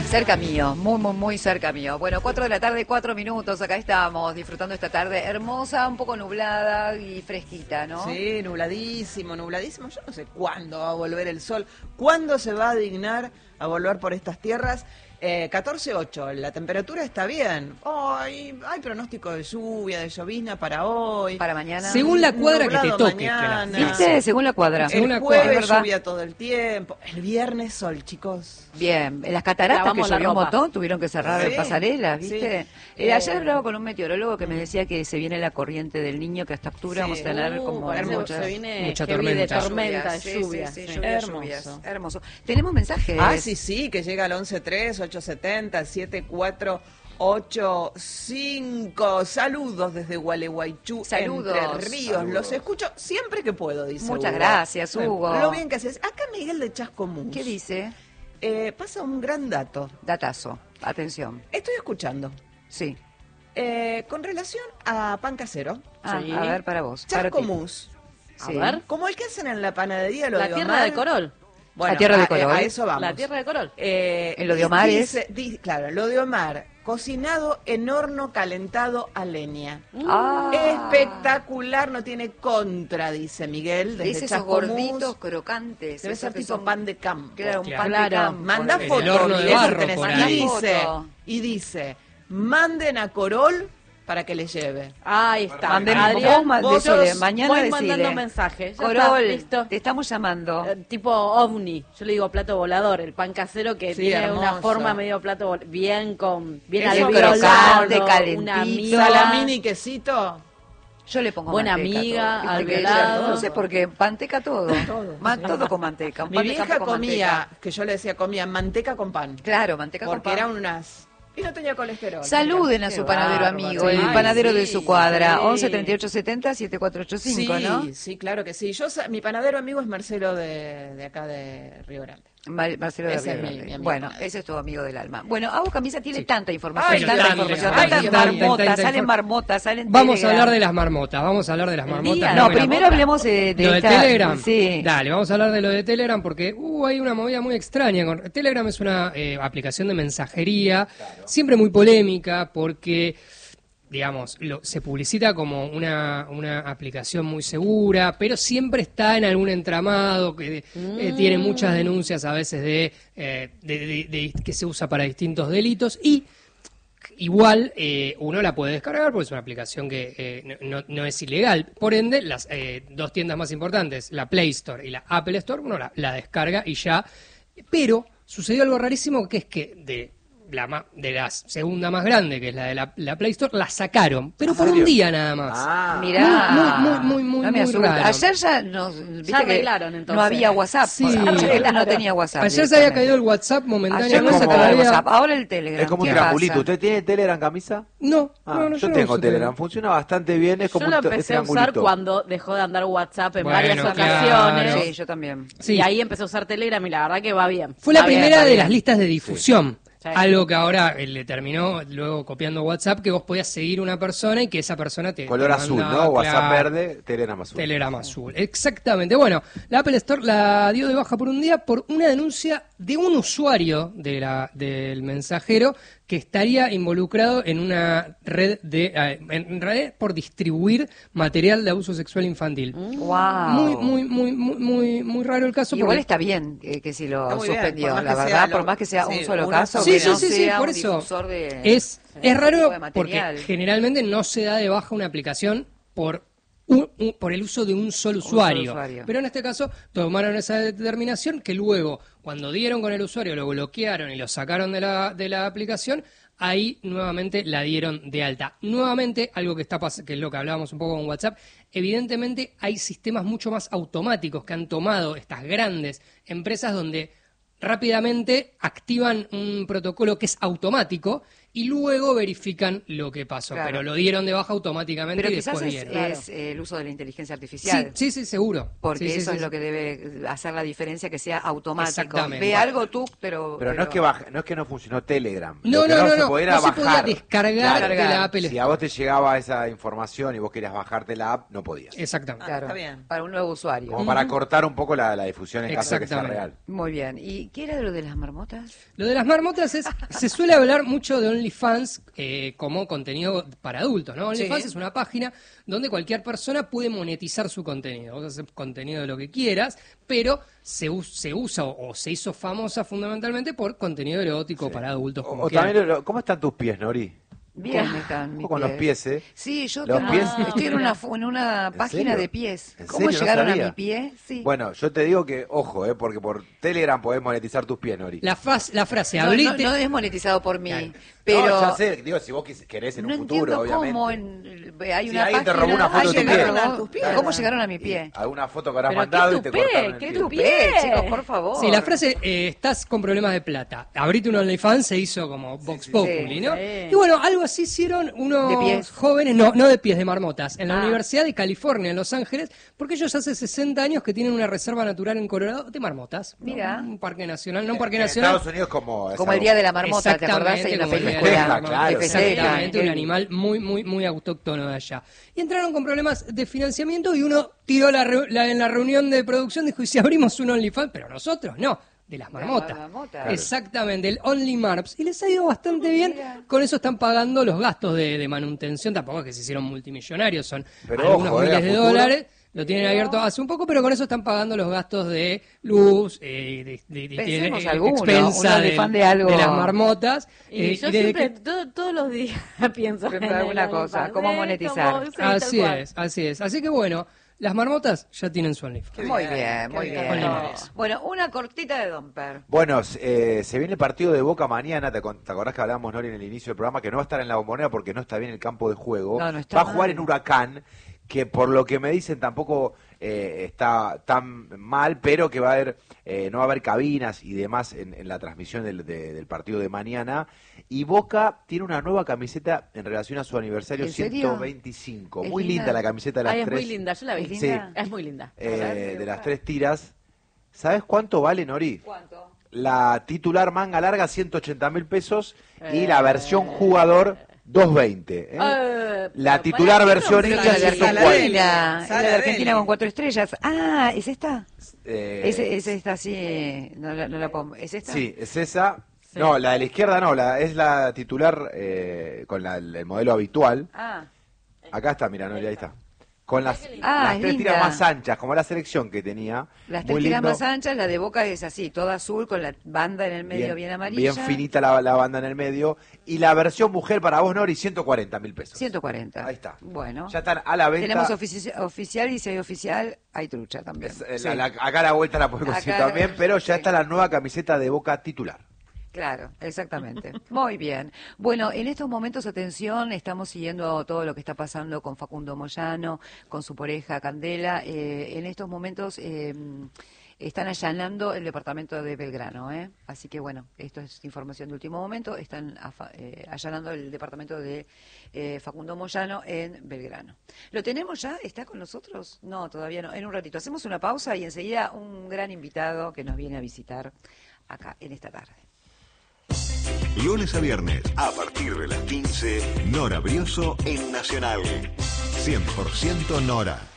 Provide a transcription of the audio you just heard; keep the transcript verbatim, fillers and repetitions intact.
Cerca mío, muy, muy, muy cerca mío. Bueno, cuatro de la tarde, cuatro minutos, acá estamos disfrutando esta tarde hermosa, un poco nublada y fresquita, ¿no? Sí, nubladísimo, nubladísimo. Yo no sé cuándo va a volver el sol, cuándo se va a dignar a volver por estas tierras. Eh, catorce ocho, la temperatura está bien. Ay, hay pronóstico de lluvia, de llovizna para hoy. Para mañana. Según la cuadra que te toque. Mañana. ¿Viste? Según la cuadra. Según El la jueves cuadra. lluvia todo el tiempo. El viernes sol, chicos. Bien, en las cataratas que Lavamos la llovió un ropa. montón, tuvieron que cerrar Sí, pasarelas, ¿viste? sí. Eh, ayer Eh, hablaba con un meteorólogo que me decía que se viene la corriente del Niño, que hasta octubre Sí. vamos a tener Uh, como parece que muchas se viene mucha heavy de tormenta. tormenta, de Sí, lluvia. sí, sí, sí. lluvia, Hermoso. lluvias. Hermoso. Tenemos mensajes. Ah, sí, sí, que llega al once tres, ocho setenta, setenta y cuatro ochenta y cinco. Saludos desde Gualeguaychú, Saludos. Entre Ríos. Saludos. Los escucho siempre que puedo, dice Muchas Hugo. gracias, Bueno, Hugo. lo bien que haces. Acá Miguel de Chascomús. ¿Qué dice? Eh, pasa un gran dato. Datazo. Atención. Estoy escuchando. Sí. Eh, con relación a pan casero, Ah, Sí. a ver, para vos. para ti. Chascomús, A Sí. ver. como el que hacen en la panadería, lo La de tierra Omar. de Corol. Bueno, La tierra de a- Corol. A, eso vamos. La tierra de Corol. Eh, En lo de Omar es- dice- di- claro, lo de Omar, cocinado en horno calentado a leña. Ah. Espectacular, no tiene contra, dice Miguel, desde Es esos Chascomús. gorditos crocantes. Debe esos ser que tipo son- pan de campo. Claro, un Claro. pan de Claro. campo. Manda En el foto, horno de Miguel, barro tenés- por y ahí. dice, Foto. y dice, manden a Corol para que le lleve. Ahí está. Manden- Adrián, vos ma- vos decile, sos- mañana voy decile. mandando mensajes. Ya Corol, está, listo. te estamos llamando. Eh, tipo ovni, yo le digo plato volador, el pan casero que Sí, tiene una hermoso. forma medio plato vol- bien con bien Eso Bien alveolado, crocante, una calentito. amiga, Salamín y quesito. Yo le pongo Buena manteca amiga, todo. Porque alveolado. ella- No sé por qué, manteca todo. Todo, Ma- sí. todo con manteca. Un Mi pan de vieja campo con comía, manteca. que yo le decía, comía manteca con pan. Claro, manteca Porque con pan. eran unas... Y no tenía colesterol. Saluden a Qué su panadero bárbaro. amigo, el Ay, panadero sí, de su cuadra, sí. once treinta y ocho setenta setenta y cuatro ochenta y cinco, Sí, ¿no? sí, claro que sí. Yo sa- mi panadero amigo es Marcelo de, de acá de Río Grande. Mar- Marcelo de Ese es Río mi- Grande. mi amigo Bueno, panadero. ese es tu amigo del alma. Bueno, a vos Camisa tiene Sí. tanta información, Ay, tanta tanta, información, ay, tantas tanta, marmotas, tanta salen infor- marmotas, salen Vamos a Telegram. hablar de las marmotas, vamos a hablar de las marmotas. día. No, me la- primero hablemos de, de lo de esta- Telegram. Sí. Dale, vamos a hablar de lo de Telegram porque uh, hay una movida muy extraña. Con... Telegram es una eh, aplicación de mensajería, siempre muy polémica porque, digamos, lo, se publicita como una, una aplicación muy segura, pero siempre está en algún entramado que eh, tiene muchas denuncias a veces de, eh, de- de- de- que se usa para distintos delitos y igual eh, uno la puede descargar porque es una aplicación que eh, no, no es ilegal. Por ende, las eh, dos tiendas más importantes, la Play Store y la Apple Store, uno la, la descarga y ya. Pero sucedió algo rarísimo que es que de la, ma- de la segunda más grande, que es la de la, la Play Store, la sacaron, pero por un serio? día nada más. Ah, Mirá. Muy, muy, muy, muy, No me muy asustes. raro. Ayer ya nos viste Ya que arreglaron, entonces. no había WhatsApp. Sí. Ayer Claro. no tenía WhatsApp. Ayer se había directamente. caído el WhatsApp Ayer momentáneamente. no se como- acabó el todavía- WhatsApp. Ahora el Telegram. es como un ¿Qué triangulito. pasa? ¿Usted tiene Telegram, Camisa? No, Ah, no, no, yo no tengo uso Telegram. Funciona bastante bien. Es como Yo lo un t- empecé a usar triangulito. cuando dejó de andar WhatsApp en Bueno, varias claro. ocasiones. Sí, yo también. Sí. Y ahí empecé a usar Telegram y la verdad que va bien. Fue la Va bien, primera va de bien. las listas de difusión. Sí. Algo que ahora eh, le terminó luego copiando WhatsApp, que vos podías seguir una persona y que esa persona te. Color te azul, mandaba, ¿no? WhatsApp claro, verde, Telegram azul. Telegram azul. Exactamente. Bueno, la Apple Store la dio de baja por un día por una denuncia de un usuario de la, del mensajero que estaría involucrado en una red de. eh, en red por distribuir material de abuso sexual infantil. Wow. Muy, muy, muy, muy, muy, muy raro el caso. Igual porque- está bien que, que si lo Está muy bien, suspendió, por más la que sea verdad, lo- por más que sea sí, un solo una caso, sola- que Sí, no sí, sí, sí, sea por un eso. difusor de, Es, de es este raro tipo de porque material. generalmente no se da de baja una aplicación por un- un- por el uso de un solo solo usuario. usuario. Pero en este caso tomaron esa determinación que luego, cuando dieron con el usuario, lo bloquearon y lo sacaron de la, de la aplicación, ahí nuevamente la dieron de alta. Nuevamente, algo que está pas- que es lo que hablábamos un poco con WhatsApp, evidentemente hay sistemas mucho más automáticos que han tomado estas grandes empresas donde rápidamente activan un protocolo que es automático y luego verifican lo que pasó. Claro. Pero lo dieron de baja automáticamente Pero y quizás después es, dieron. es, eh, el uso de la inteligencia Sí, artificial. sí, sí, seguro. Porque Sí, sí, eso sí, es lo sí. que debe hacer la diferencia, que sea automático. Exactamente. Ve algo tú, pero... Pero no es que baja- no es que no funcionó Telegram. No, Lo que no, no, se no, podía no era se podía bajar. descargar Claro. de la Apple Si Store. a vos te llegaba esa información y vos querías bajarte la app, no podías. Exactamente. Ah, Claro, está bien. para un nuevo usuario. Como para cortar un poco la, la difusión en caso de que sea Exactamente. real. Muy bien. ¿Y qué era de lo de las marmotas? Lo de las marmotas es, se suele hablar mucho de OnlyFans eh, como contenido para adultos, ¿no? OnlyFans Sí. es una página donde cualquier persona puede monetizar su contenido. Vos haces contenido de lo que quieras, pero se, us- se usa o, o se hizo famosa fundamentalmente por contenido erótico para adultos. O, Como o quieran. también, lo- ¿cómo están tus pies, Nori? Bien están mis Ojo con los pies, ¿eh? Sí, yo Los tengo- pies- estoy en una, fu- en una ¿En página serio? de pies. ¿En ¿Cómo serio? No llegaron a sabía. mi pie? Sí. Bueno, yo te digo que, ojo, ¿eh? Porque por Telegram podés monetizar tus pies, Nori. La, faz- la frase, no, no, abrite... no es monetizado por mí, Claro. pero... No, ya sé, digo, si vos quis- querés en no un futuro, entiendo obviamente. cómo en, hay Si una alguien te página... robó una foto Ay, de tu llegaron pie. a tus pies. ¿Cómo llegaron a mi Y pie? alguna foto que habrás Pero mandado qué y te tupé, cortaron el qué pie. Tu tupé. pie, chicos, por favor. Sí, la frase, eh, estás con problemas de plata. Abrite un OnlyFans se hizo como Vox Populi, sí, ¿no? sí. Y bueno, algo así hicieron unos ¿De pies? jóvenes, no, no de pies, de marmotas, en la Ah. Universidad de California, en Los Ángeles, porque ellos hace sesenta años que tienen una reserva natural en Colorado de marmotas. ¿no? Mira. Un parque nacional, no un parque En nacional. Estados Unidos como... es Como el algo- Día de la Marmota, ¿te acordás? Hay Exactamente, una como el día de película la Festeja, marmota. claro. que festeja. Exactamente, un El- animal muy, muy, muy autóctono de allá. Y entraron con problemas de financiamiento y uno tiró la, reu- la- en la reunión de producción, dijo, ¿y si abrimos un OnlyFans? Pero nosotros no, de las marmotas. marmotas. Claro. Exactamente, el Only Marps. Y les ha ido bastante bien. Con eso están pagando los gastos de, de manutención. Tampoco es que se hicieron multimillonarios, son Pero algunos ojo, eh, miles a de futuro. dólares. Lo tienen abierto hace un poco, pero con eso están pagando los gastos de luz, eh, de, de, de- Pensemos de- alguno, expensa un del- OnlyFans de algo. de las marmotas. Y eh, yo y desde siempre, que- to- todos los días pienso Siempre en alguna el cosa, OnlyFans, cómo ¿eh? monetizar. Cómo- sí, tal Así cual. es, así es. Así que bueno, las marmotas ya tienen su OnlyFans. Muy bien, bien, qué muy bien. bien. Olivares. Bueno, una cortita de Domper. Bueno, eh, se viene el partido de Boca mañana, ¿te, con- te acordás que hablábamos, Nori, en el inicio del programa, que no va a estar en la Bombonera porque no está bien el campo de juego? No, no está va a jugar mal. en Huracán, que por lo que me dicen tampoco eh, está tan mal, pero que va a haber, eh, no va a haber cabinas y demás en, en la transmisión del, de- del partido de mañana. Y Boca tiene una nueva camiseta en relación a su aniversario ¿En serio? ciento veinticinco. Es Muy linda. linda. la camiseta de las Ay, es tres. muy linda, yo la vi. ¿Es Sí. linda? Es muy linda. eh, de las tres tiras. ¿Sabes cuánto vale, Nori? ¿Cuánto? La titular manga larga, ciento ochenta mil pesos. Y Eh. la versión jugador, doscientos veinte. ¿eh? Eh, La pero titular para mí versión no, hincha, La de Sala ciento Deli. Argentina, la Sala de Argentina Deli. con cuatro estrellas. Ah, ¿es esta? Eh, Es, es esta, sí. No, la- no la pongo. ¿Es esta? Sí, es esa. No, la de la izquierda no, la, es la titular eh, con la- el modelo habitual. Ah, Acá está, mira, Nori, ahí está. Con las, Ah, las es tres tiras linda. más anchas, como la selección que tenía. las Muy tres tiras lindo. más anchas, la de Boca es así, toda azul con la banda en el medio bien, amarilla. Bien finita la, la banda en el medio. Y la versión mujer para vos, Nori, ciento cuarenta mil pesos. ciento cuarenta. Ahí está. Bueno. Ya están a la venta. Tenemos ofici- oficial y si hay oficial, hay trucha también. Es- eh, Sí. la- la- acá a la vuelta la podemos Acá conseguir la- también, pero ya sí. está la nueva camiseta de Boca titular. Claro, exactamente. Muy bien. Bueno, en estos momentos, atención, estamos siguiendo todo lo que está pasando con Facundo Moyano, con su pareja Candela. Eh, en estos momentos eh, están allanando el departamento de Belgrano, ¿eh? Así que bueno, esto es información de último momento. Están afa- eh, allanando el departamento de eh, Facundo Moyano en Belgrano. ¿Lo tenemos ya? ¿Está con nosotros? No, todavía no. En un ratito. Hacemos una pausa y enseguida un gran invitado que nos viene a visitar acá en esta tarde. Lunes a viernes, a partir de las quince, Nora Brioso en Nacional. cien por ciento Nora.